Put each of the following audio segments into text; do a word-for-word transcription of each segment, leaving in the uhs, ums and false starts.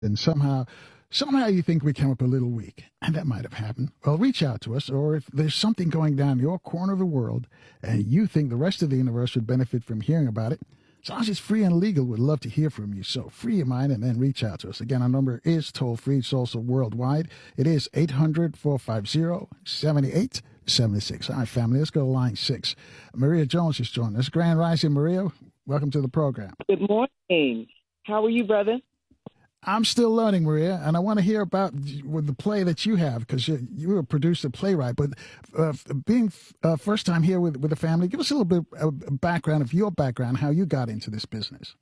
and somehow somehow you think we came up a little weak, and that might have happened, well, reach out to us. Or if there's something going down in your corner of the world and you think the rest of the universe would benefit from hearing about it, as long as it's free and legal, we'd love to hear from you. So free your mind and then reach out to us. Again, our number is toll free. It's also worldwide. It is eight hundred, four five zero, seven eight seven six. All right, family, let's go to line six. Maria Jones is joining us. Grand Rising, Maria. Welcome to the program. Good morning. How are you, brother? I'm still learning, Maria, and I want to hear about with the play that you have, because you, you were a producer, playwright. But uh, being uh, first time here with with the family, give us a little bit of background of your background, how you got into this business.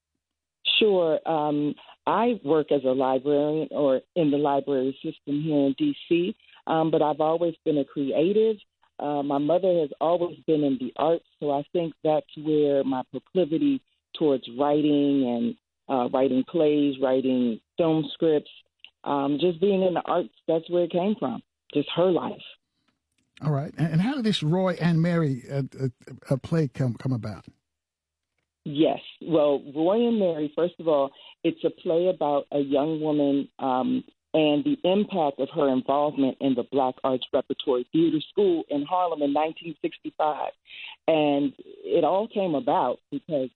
Sure. Um, I work as a librarian or in the library system here in D C, um, but I've always been a creative. Uh, my mother has always been in the arts, so I think that's where my proclivity towards writing and Uh, writing plays, writing film scripts, um, just being in the arts, that's where it came from, just her life. All right. And how did this Roy and Mary uh, uh, uh, play come, come about? Yes. Well, Roy and Mary, first of all, it's a play about a young woman um, and the impact of her involvement in the Black Arts Repertory Theater School in Harlem in nineteen sixty-five. And it all came about because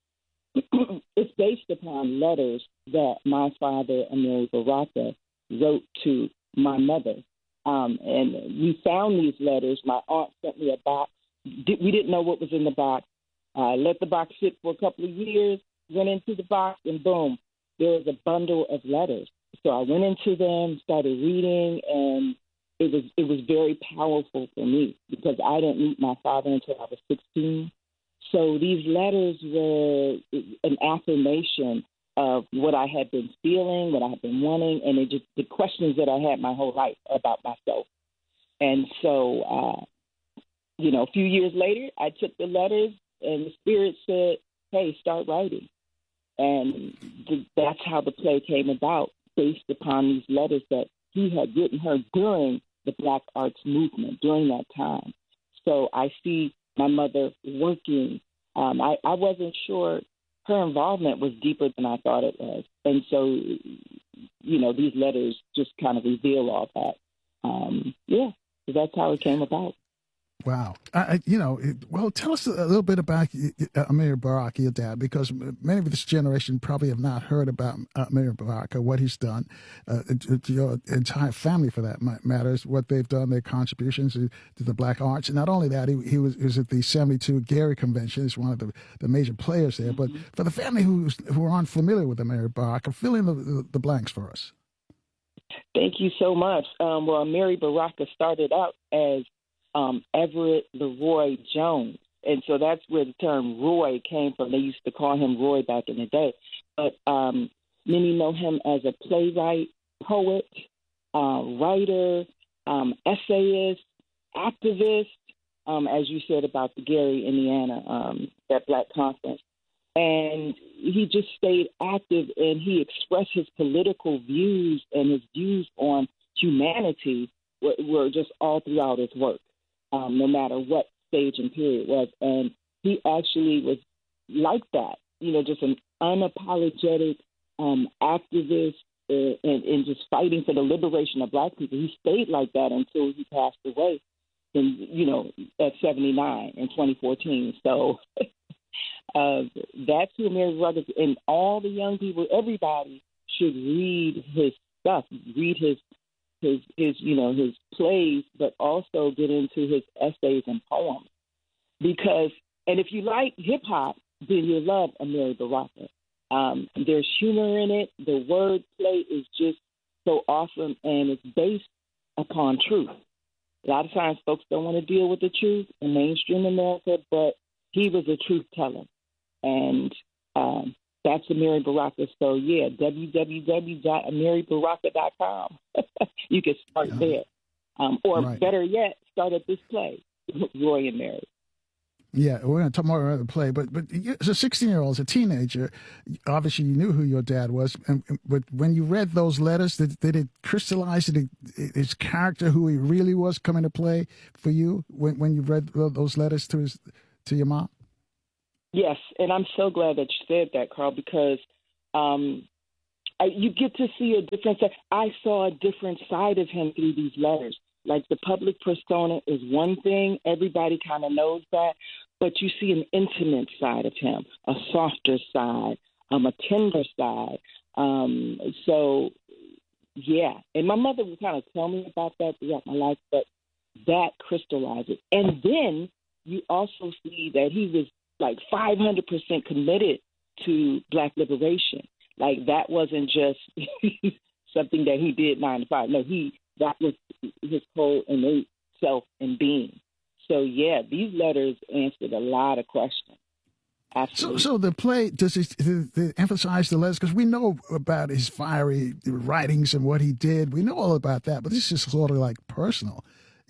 it's based upon letters that my father, Amiri Baraka, wrote to my mother. Um, and we found these letters. My aunt sent me a box. We didn't know what was in the box. I let the box sit for a couple of years, went into the box, and boom, there was a bundle of letters. So I went into them, started reading, and it was it was very powerful for me because I didn't meet my father until I was sixteen. So these letters were an affirmation of what I had been feeling, what I had been wanting, and it just the questions that I had my whole life about myself. And so, uh, you know, a few years later, I took the letters, and the Spirit said, "Hey, start writing." And th- that's how the play came about, based upon these letters that he had written her during the Black Arts Movement, during that time. So I see my mother working. Um, I, I wasn't sure her involvement was deeper than I thought it was. And so, you know, these letters just kind of reveal all that. Um, yeah, so that's how it came about. Wow. Uh, you know, it, well, tell us a little bit about uh, Amiri Baraka, your dad, because many of this generation probably have not heard about uh, Amiri Baraka, what he's done, uh, to, to your entire family for that matters, what they've done, their contributions to, to the Black arts. And not only that, he, he, was, he was at the seventy-two Gary Convention. He's one of the, the major players there. Mm-hmm. But for the family who's, who aren't familiar with Amiri Baraka, fill in the, the, the blanks for us. Thank you so much. Um, well, Amiri Baraka started out as Um, Everett Leroy Jones. And so that's where the term Roy came from. They used to call him Roy back in the day. But um, many know him as a playwright, poet, uh, writer, um, essayist, activist, um, as you said about the Gary, Indiana, um, that Black conference. And he just stayed active, and he expressed his political views, and his views on humanity were, were just all throughout his work. Um, no matter what stage and period it was. And he actually was like that, you know, just an unapologetic um, activist uh, and, and just fighting for the liberation of Black people. He stayed like that until he passed away in, you know, at seventy-nine in twenty fourteen. So uh, that's who Amiri Baraka is. And all the young people, everybody should read his stuff, read his his, his, you know, his plays, but also get into his essays and poems. Because, and if you like hip hop, then you'll love Amiri Baraka. Um, there's humor in it. The wordplay is just so awesome, and it's based upon truth. A lot of times folks don't want to deal with the truth in mainstream America, but he was a truth teller. And um, that's Amiri Baraka. So, yeah, w w w dot amiri baraka dot com. You can start yeah. there. Um, or right. better yet, start at this play, Roy and Mary. Yeah, we're going to talk more about the play, but but as a sixteen-year-old, as a teenager, obviously you knew who your dad was. And, but when you read those letters, did, did it crystallize it, his character, who he really was, come into play for you when, when you read those letters to his to your mom? Yes, and I'm so glad that you said that, Carl, because um, I, you get to see a different side. I saw a different side of him through these letters. Like the public persona is one thing. Everybody kind of knows that. But you see an intimate side of him, a softer side, um, a tender side. Um, so, yeah. And my mother would kind of tell me about that throughout my life, but that crystallized it. And then you also see that he was like five hundred percent committed to Black liberation. Like that wasn't just something that he did nine to five. No, he that was his whole innate self and being. So yeah, these letters answered a lot of questions. Absolutely. So, so the play does it, does it emphasize the letters? Because we know about his fiery writings and what he did. We know all about that, but this is sort of like personal.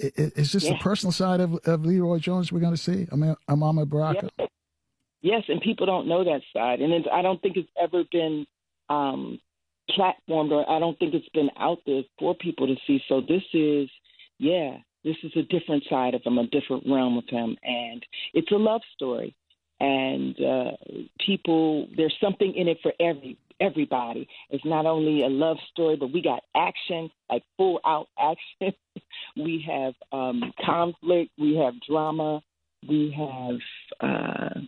Is this yeah. the personal side of, of Leroy Jones we're going to see? I mean, Amama Baraka. Yes. yes, and people don't know that side, and it's, I don't think it's ever been um, platformed, or I don't think it's been out there for people to see. So this is, yeah, this is a different side of him, a different realm of him, and it's a love story. And uh, people, there's something in it for every everybody. It's not only a love story, but we got action, like full out action. We have um, conflict. We have drama. We have uh,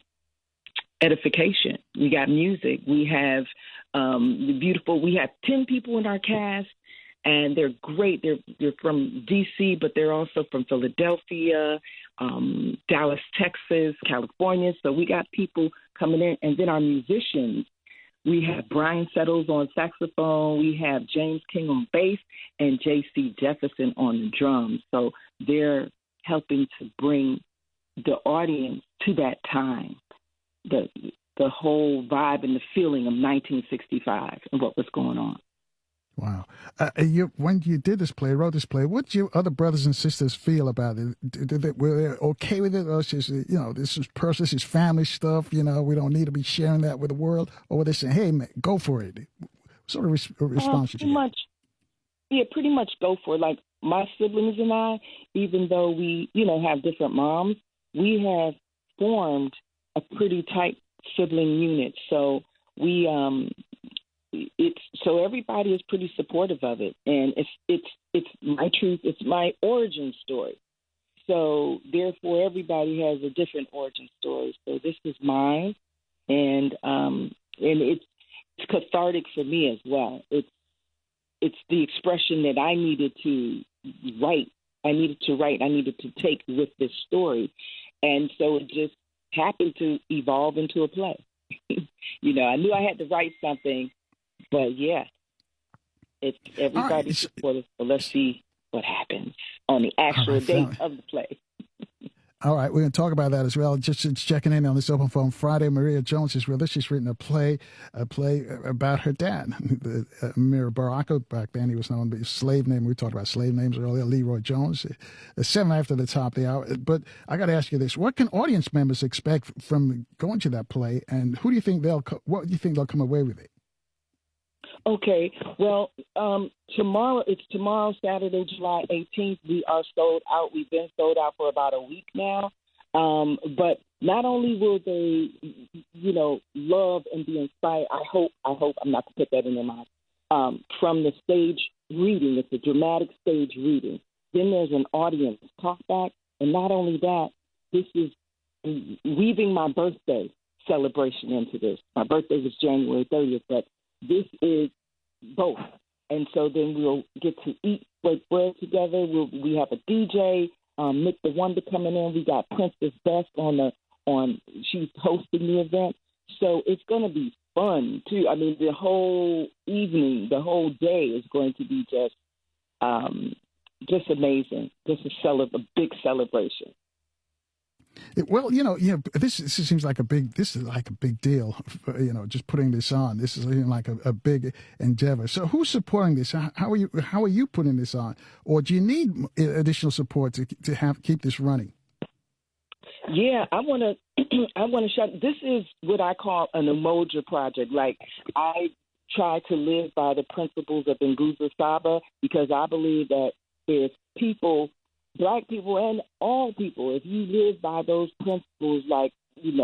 edification. We got music. We have um, the beautiful. We have ten people in our cast, and they're great. They're they're from D C, but they're also from Philadelphia, um, Dallas, Texas, California. So we got people coming in, and then our musicians. We have Brian Settles on saxophone. We have James King on bass and J C Jefferson on the drums. So they're helping to bring the audience to that time, the the whole vibe and the feeling of nineteen sixty-five and what was going on. Wow. Uh, you, when you did this play, wrote this play, what did your other brothers and sisters feel about it? Did, did they, were they okay with it? Or was just, you know, this is personal, this is family stuff, you know, we don't need to be sharing that with the world? Or were they saying, hey, man, go for it? What sort of res- response uh, did you much, get? Yeah, pretty much go for it. Like my siblings and I, even though we, you know, have different moms, we have formed a pretty tight sibling unit. So we, um, it's so everybody is pretty supportive of it, and it's it's it's my truth. It's my origin story. So therefore, everybody has a different origin story. So this is mine, and um, and it's it's cathartic for me as well. It's it's the expression that I needed to write. I needed to write. I needed to take with this story, and so it just happened to evolve into a play. You know, I knew I had to write something. But yeah, it's everybody's right. supportive. So let's see what happens on the actual right, date of the play. All right, we're going to talk about that as well. Just, just checking in on this open phone Friday. Maria Jones is with us. She's written a play, a play about her dad, the, uh, Amir Baraka. Back then, he was known by his slave name. We talked about slave names earlier. Leroy Jones. Uh, seven after the top of the hour. But I got to ask you this: what can audience members expect from going to that play, and who do you think they'll? What do you think they'll come away with it? Okay, well, um, tomorrow, it's tomorrow, Saturday, July eighteenth. We are sold out. We've been sold out for about a week now. Um, but not only will they, you know, love and be inspired, I hope, I hope, I'm not going to put that in their mind, um, from the stage reading. It's a dramatic stage reading. Then there's an audience talkback. And not only that, this is weaving my birthday celebration into this. My birthday was January thirtieth, but this is both. And so then we'll get to eat, break bread together. We'll, we have a D J, um, Nick the Wonder coming in. We got Princess Best on the, on, she's hosting the event. So it's going to be fun, too. I mean, the whole evening, the whole day is going to be just, um, just amazing. Just a, cele- a big celebration. It, well, you know, you know, this, this seems like a big. This is like a big deal. You know, just putting this on. This is like a, a big endeavor. So, who's supporting this? How, how are you? How are you putting this on? Or do you need additional support to to have keep this running? Yeah, I want to. I want to shout. This is what I call an Umoja project. Like I try to live by the principles of Nguzo Saba because I believe that there's people. Black people and all people, if you live by those principles, like, you know,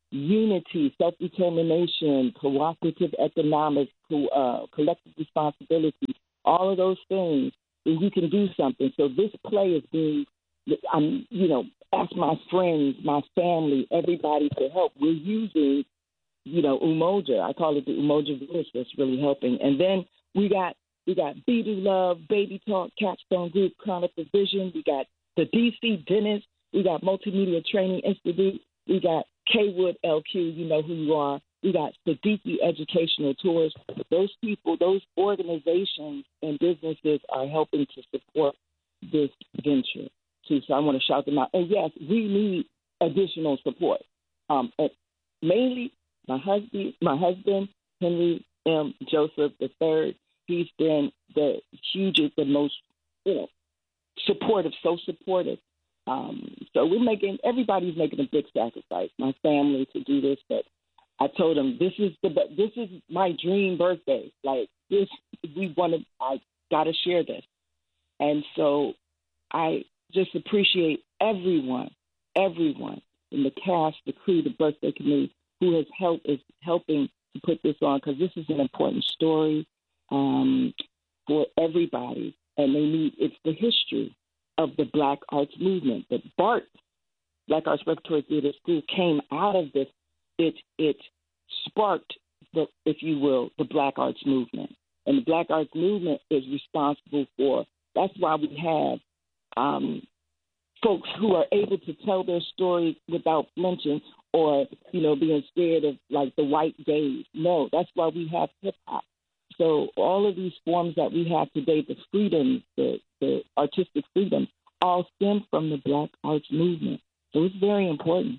unity, self-determination, cooperative economics, co- uh, collective responsibility, all of those things, then you can do something. So this play is being, I'm, you know, ask my friends, my family, everybody to help. We're using, you know, Umoja. I call it the Umoja Village that's really helping. And then we got we got Be Do Love, Baby Talk, Capstone Group, Chronicle Vision. We got the D C Dentist. We got Multimedia Training Institute. We got K-Wood L Q, you know who you are. We got Siddiqui Educational Tours. Those people, those organizations and businesses are helping to support this venture, too. So I want to shout them out. And, yes, we need additional support. Um, and mainly my husband, my husband, Henry M. Joseph the third, he's been the hugest, the most, you know, supportive, so supportive. Um, so we're making, everybody's making a big sacrifice, my family, to do this. But I told them, this is the, this is my dream birthday. Like this, we want to, I got to share this. And so I just appreciate everyone, everyone in the cast, the crew, the birthday committee who has helped, is helping to put this on, because this is an important story um, for everybody. And they need, it's the history of the Black Arts Movement. The BART, Black Arts Repertory Theater School, came out of this. It it sparked, the, if you will, the Black Arts Movement. And the Black Arts Movement is responsible for, that's why we have um, folks who are able to tell their story without flinching or, you know, being scared of, like, the white gaze. No, that's why we have hip-hop. So all of these forms that we have today, the freedoms, the, the artistic freedoms, all stem from the Black Arts Movement. So it's very important.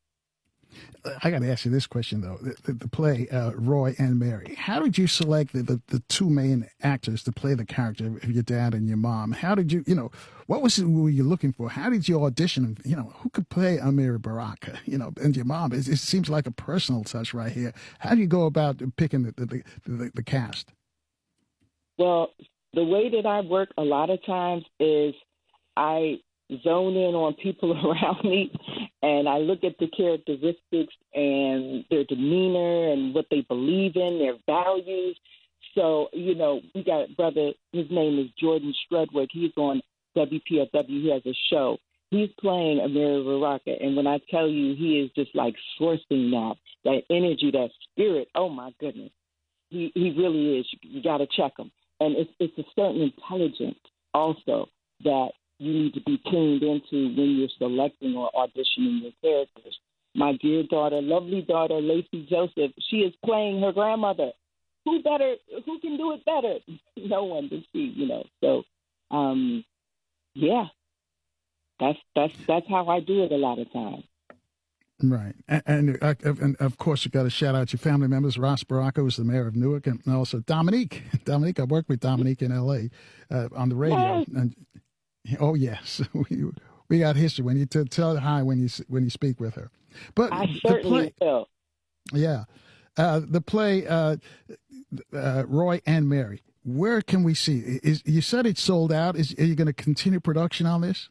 I got to ask you this question, though. The, the, the play, uh, Roy and Mary, how did you select the, the, the two main actors to play the character of your dad and your mom? How did you, you know, what was it, were you looking for? How did you audition? You know, who could play Amiri Baraka, you know, and your mom? It, it seems like a personal touch right here. How do you go about picking the, the, the, the cast? Well, the way that I work a lot of times is I zone in on people around me, and I look at the characteristics and their demeanor and what they believe in, their values. So, you know, we got a brother, his name is Jordan Strudwick. He's on W P F W. He has a show. He's playing Amiri Baraka, and when I tell you, he is just like sourcing that, that energy, that spirit. Oh, my goodness. He, he really is. You, you got to check him. And it's, it's a certain intelligence also that you need to be tuned into when you're selecting or auditioning your characters. My dear daughter, lovely daughter, Lacey Joseph, she is playing her grandmother. Who better? Who can do it better? No one but she, you know. So, um, yeah, that's that's that's how I do it a lot of times. Right. And, and, uh, and of course, you got to shout out your family members. Ross Baraka was the mayor of Newark, and also Dominique. Dominique, I worked with Dominique in L A uh, on the radio. Yes. And, oh, yes. we, we got history. When you t- tell her hi when you when you speak with her. But I certainly play, will. Yeah. Uh, the play, uh, uh, Roy and Mary, where can we see? Is, you said it's sold out. Is, are you going to continue production on this?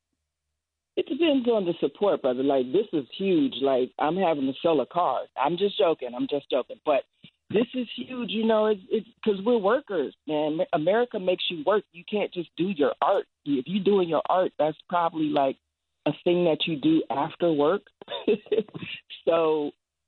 It depends on the support, brother. Like, this is huge. Like, I'm having to sell a car. I'm just joking. I'm just joking. But this is huge. You know, it's it's because we're workers, man. America makes you work. You can't just do your art. If you're doing your art, that's probably like a thing that you do after work. So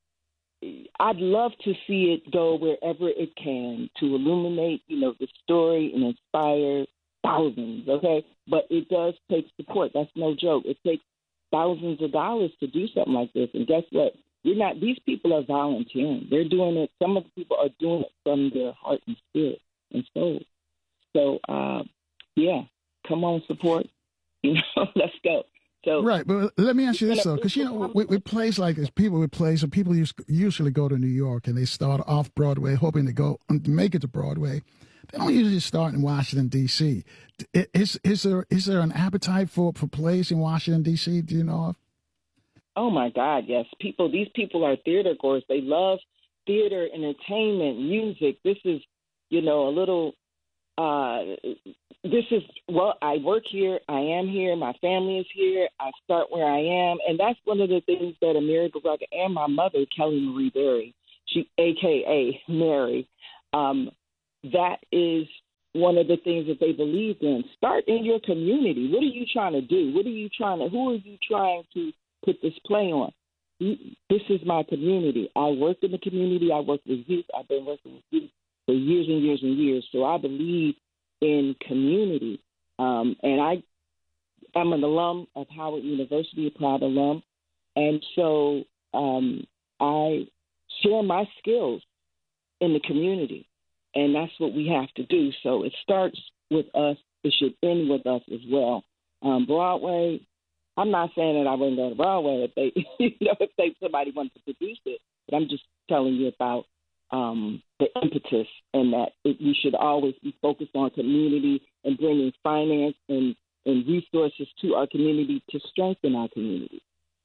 I'd love to see it go wherever it can to illuminate, you know, the story and inspire thousands, okay? But it does take support. That's no joke. It takes thousands of dollars to do something like this. And guess what? You're not, these people are volunteering. They're doing it. Some of the people are doing it from their heart and spirit and soul. So, uh, yeah, come on, support. You know, let's go. So, right, but let me ask you this, though, because, you know, with, with plays like this, people with plays, so people use, usually go to New York and they start off Broadway, hoping to go and make it to Broadway. They don't usually start in Washington, D C Is is there is there an appetite for, for plays in Washington, D C? Do you know of? Oh, my God, yes. People, these people are theater goers. They love theater, entertainment, music. This is, you know, a little uh, this is, well, I work here. I am here. My family is here. I start where I am. And that's one of the things that Amiri Baraka and my mother, Kelly Marie Berry, she, A K A Mary, um, that is one of the things that they believed in. Start in your community. What are you trying to do? What are you trying to, who are you trying to put this play on? This is my community. I work in the community. I work with youth. I've been working with youth for years and years and years. So I believe in community. Um, and I, I'm an alum of Howard University, a proud alum. And so um, I share my skills in the community. And that's what we have to do. So it starts with us. It should end with us as well. Um, Broadway, I'm not saying that I wouldn't go to Broadway if they, you know, if they somebody wanted to produce it. But I'm just telling you about um, the impetus and that it, we should always be focused on community and bringing finance and, and resources to our community to strengthen our community.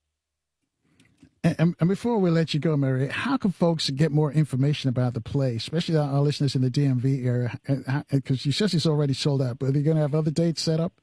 And, and before we let you go, Mary, how can folks get more information about the play, especially our, our listeners in the D M V area? Because she says it's already sold out, but are you going to have other dates set up?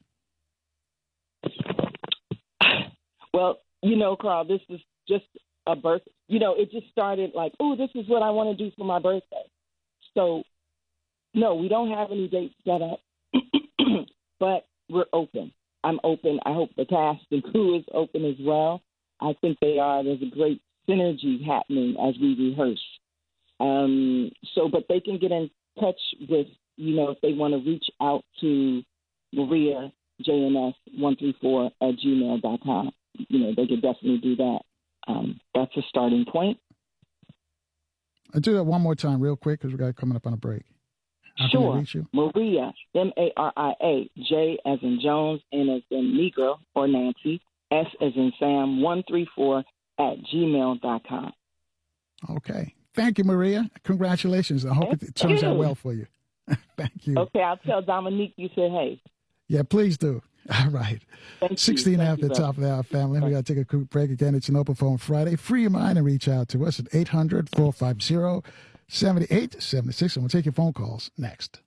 Well, you know, Carl, this is just a birth. You know, it just started like, oh, this is what I want to do for my birthday. So, no, we don't have any dates set up, but we're open. I'm open. I hope the cast and crew is open as well. I think they are. There's a great synergy happening as we rehearse. Um, so, but they can get in touch with, you know, if they want to reach out to Maria, J N S one three four at gmail dot com. You know, they could definitely do that. Um, that's a starting point. I'll do that one more time real quick because we got coming up on a break. How sure. Can I reach you? Maria, M A R I A, J as in Jones, N as in Negro or Nancy, S as in Sam, one three four at gmail dot com. Okay. Thank you, Maria. Congratulations. I hope Thank it turns you. out well for you. Thank you. Okay, I'll tell Dominique you said hey. Yeah, please do. All right. Thank sixteen Thank after you, the top of the hour, family. We got to take a quick break again. It's an open phone Friday. Free your mind and reach out to us at eight hundred, four five zero, seven eight seven six. And we'll take your phone calls next.